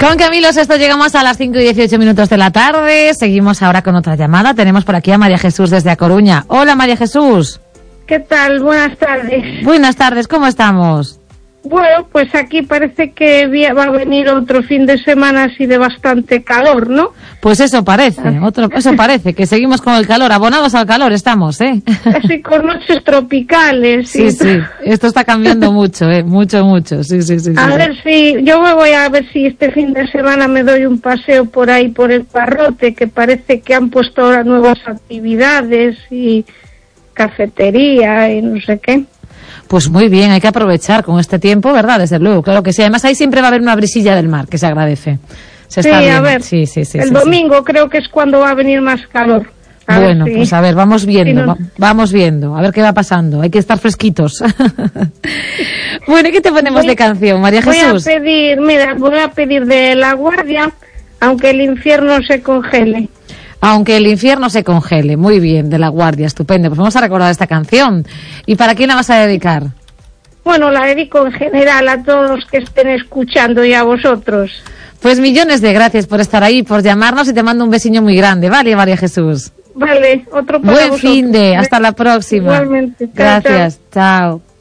Con Camilo Sesto llegamos a las 5:18 de la tarde. Seguimos ahora con otra llamada. Tenemos por aquí a María Jesús desde A Coruña. Hola, María Jesús. ¿Qué tal? Buenas tardes. Buenas tardes, ¿cómo estamos? Bueno, pues aquí parece que va a venir otro fin de semana así de bastante calor, ¿no? Pues eso parece, eso parece, que seguimos con el calor, abonados al calor estamos, ¿eh? Así con noches tropicales. Sí, sí, esto está cambiando mucho, mucho, sí. A ver si, yo me voy a ver si este fin de semana me doy un paseo por ahí, por el Parrote, que parece que han puesto ahora nuevas actividades y cafetería y no sé qué. Pues muy bien, hay que aprovechar con este tiempo, ¿verdad? Desde luego, claro que sí. Además, ahí siempre va a haber una brisilla del mar, que se agradece. Se está sí, bien. A ver, sí. El domingo creo que es cuando va a venir más calor. Bueno, pues a ver, vamos viendo, vamos viendo, a ver qué va pasando. Hay que estar fresquitos. Bueno, ¿y qué te ponemos de canción, María Jesús? Voy a pedir de La Guardia, Aunque el infierno se congele. Aunque el infierno se congele. Muy bien, de La Guardia, estupendo. Pues vamos a recordar esta canción. ¿Y para quién la vas a dedicar? Bueno, la dedico en general a todos los que estén escuchando y a vosotros. Pues millones de gracias por estar ahí, por llamarnos, y te mando un besiño muy grande, ¿vale, María Jesús? Vale, otro para Buen vosotros. fin de, hasta la próxima. Igualmente. Gracias, chao.